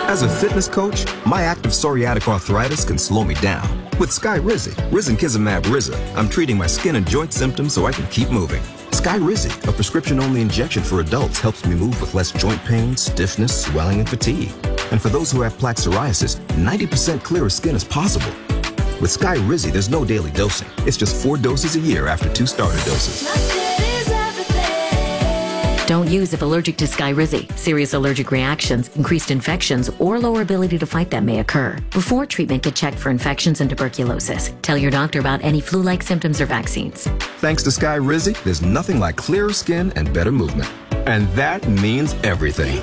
As a fitness coach, my active psoriatic arthritis can slow me down. With Skyrizi, risankizumab Riza, I'm treating my skin and joint symptoms so I can keep moving. Skyrizi, a prescription-only injection for adults, helps me move with less joint pain, stiffness, swelling, and fatigue. And for those who have plaque psoriasis, 90% clearer skin is possible. With Skyrizi, there's no daily dosing. It's just 4 doses a year after 2 starter doses. Don't use if allergic to Skyrizi. Serious allergic reactions, increased infections, or lower ability to fight them may occur. Before treatment, get checked for infections and tuberculosis. Tell your doctor about any flu-like symptoms or vaccines. Thanks to Skyrizi, there's nothing like clearer skin and better movement. And that means everything.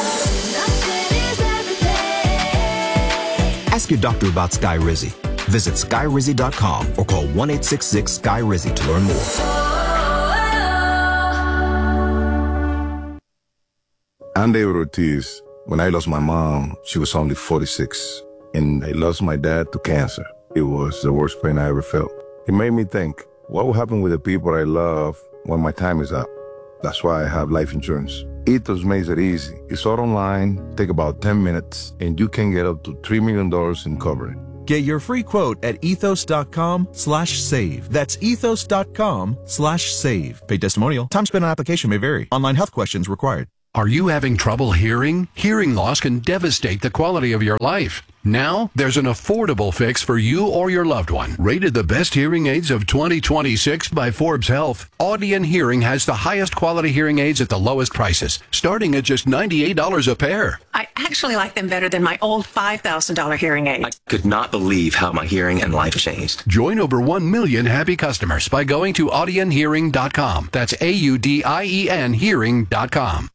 Ask your doctor about Skyrizi. Visit Skyrizi.com or call 1-866-SKY-RIZI to learn more. I'm David Ortiz. When I lost my mom, she was only 46, and I lost my dad to cancer. It was the worst pain I ever felt. It made me think, what will happen with the people I love when my time is up? That's why I have life insurance. Ethos makes it easy. It's all online, take about 10 minutes, and you can get up to $3 million in coverage. Get your free quote at ethos.com/save. That's ethos.com/save. Paid testimonial. Time spent on application may vary. Online health questions required. Are you having trouble hearing? Hearing loss can devastate the quality of your life. Now, there's an affordable fix for you or your loved one. Rated the best hearing aids of 2026 by Forbes Health, Audion Hearing has the highest quality hearing aids at the lowest prices, starting at just $98 a pair. I actually like them better than my old $5,000 hearing aid. I could not believe how my hearing and life changed. Join over 1 million happy customers by going to audionhearing.com. That's AUDIEN hearing.com.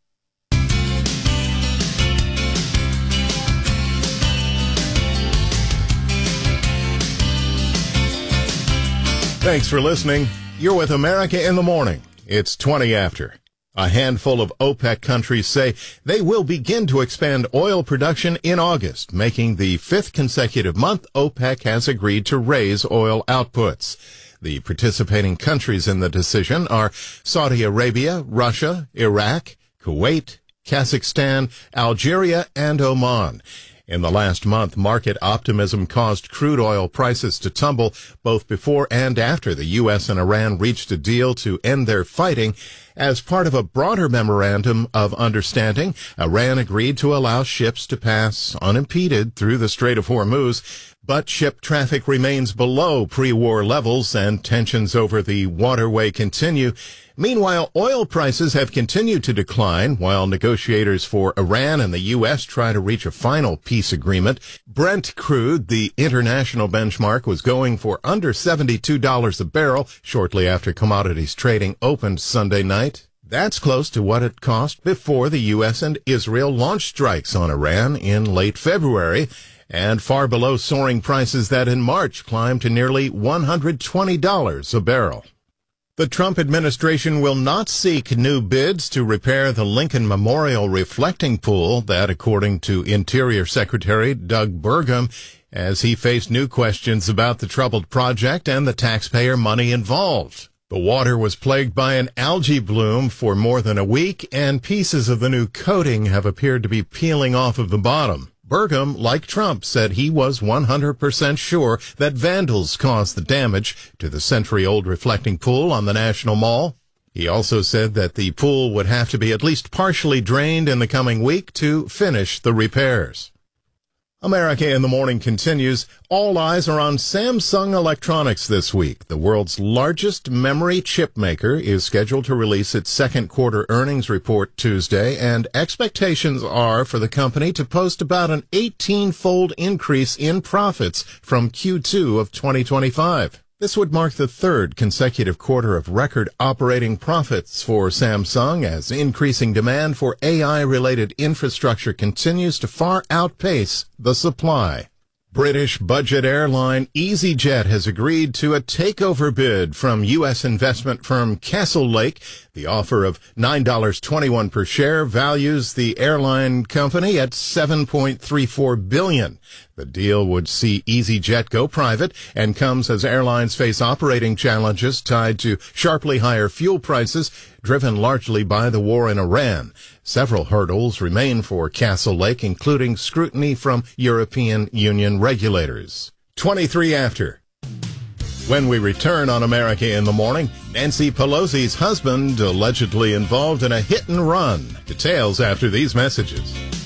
Thanks for listening. You're with America in the Morning. It's 20 after. A handful of OPEC countries say they will begin to expand oil production in August, making the 5th consecutive month OPEC has agreed to raise oil outputs. The participating countries in the decision are Saudi Arabia, Russia, Iraq, Kuwait, Kazakhstan, Algeria, and Oman. In the last month, market optimism caused crude oil prices to tumble both before and after the U.S. and Iran reached a deal to end their fighting. As part of a broader memorandum of understanding, Iran agreed to allow ships to pass unimpeded through the Strait of Hormuz, but ship traffic remains below pre-war levels and tensions over the waterway continue. Meanwhile, oil prices have continued to decline while negotiators for Iran and the U.S. try to reach a final peace agreement. Brent crude, the international benchmark, was going for under $72 a barrel shortly after commodities trading opened Sunday night. That's close to what it cost before the U.S. and Israel launched strikes on Iran in late February, and far below soaring prices that in March climbed to nearly $120 a barrel. The Trump administration will not seek new bids to repair the Lincoln Memorial reflecting pool, that according to Interior Secretary Doug Burgum, as he faced new questions about the troubled project and the taxpayer money involved. The water was plagued by an algae bloom for more than a week, and pieces of the new coating have appeared to be peeling off of the bottom. Burgum, like Trump, said he was 100% sure that vandals caused the damage to the century-old reflecting pool on the National Mall. He also said that the pool would have to be at least partially drained in the coming week to finish the repairs. America in the Morning continues. All eyes are on Samsung Electronics this week. The world's largest memory chip maker is scheduled to release its second quarter earnings report Tuesday, and expectations are for the company to post about an 18-fold increase in profits from Q2 of 2025. This would mark the third consecutive quarter of record operating profits for Samsung as increasing demand for AI-related infrastructure continues to far outpace the supply. British budget airline EasyJet has agreed to a takeover bid from U.S. investment firm Castlelake. The offer of $9.21 per share values the airline company at $7.34 billion. The deal would see EasyJet go private and comes as airlines face operating challenges tied to sharply higher fuel prices, driven largely by the war in Iran. Several hurdles remain for Castle Lake, including scrutiny from European Union regulators. 23 after. When we return on America in the Morning, Nancy Pelosi's husband allegedly involved in a hit and run. Details after these messages.